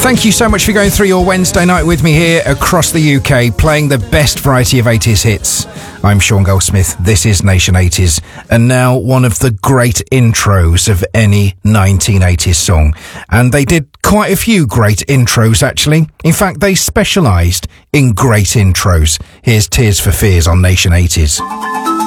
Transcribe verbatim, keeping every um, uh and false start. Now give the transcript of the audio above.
Thank you so much for going through your Wednesday night with me here across the U K, playing the best variety of eighties hits. I'm Sean Goldsmith, this is Nation eighties, and now one of the great intros of any nineteen eighties song. And they did quite a few great intros, actually. In fact, they specialised in great intros. Here's Tears for Fears on Nation eighties.